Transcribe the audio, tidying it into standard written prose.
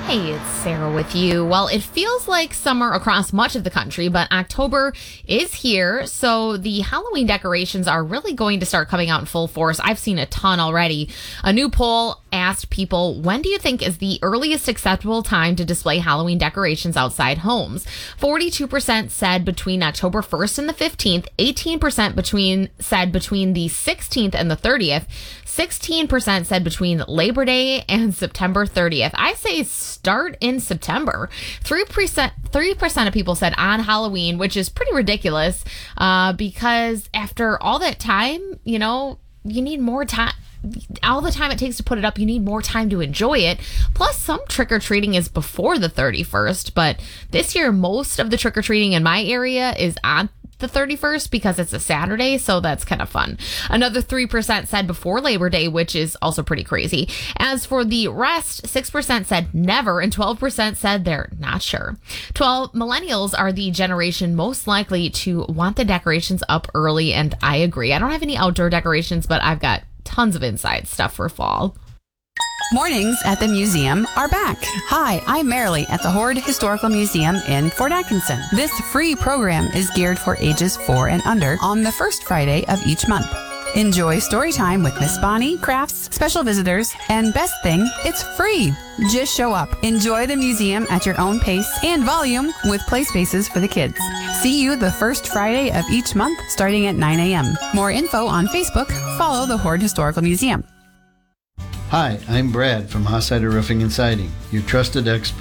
Hey, it's Sarah with you. Well, it feels like summer across much of the country, but October is here, so the Halloween decorations are really going to start coming out in full force. I've seen a ton already. A new poll asked people, when do you think is the earliest acceptable time to display Halloween decorations outside homes? 42% said between October 1st and the 15th, 18% said between the 16th and the 30th, 16% said between Labor Day and September 30th. I say start in September. 3% of people said on Halloween, which is pretty ridiculous because after all that time, you need more time. All the time it takes to put it up, you need more time to enjoy it. Plus, some trick-or-treating is before the 31st, but this year, most of the trick-or-treating in my area is on the 31st because it's a Saturday, so that's kind of fun. Another 3% said before Labor Day, which is also pretty crazy. As for the rest, 6% said never, and 12% said they're not sure. Millennials are the generation most likely to want the decorations up early, and I agree. I don't have any outdoor decorations, but I've got tons of inside stuff for fall. Mornings at the museum are back. Hi, I'm Marilee at the Horde Historical Museum in Fort Atkinson. This free program is geared for ages 4 and under on the first Friday of each month. Enjoy story time with Miss Bonnie, crafts, special visitors, and best thing, it's free. Just show up. Enjoy the museum at your own pace and volume with play spaces for the kids. See you the first Friday of each month starting at 9 a.m. More info on Facebook. Follow the Horde Historical Museum. Hi, I'm Brad from Hossider Roofing and Siding, your trusted expert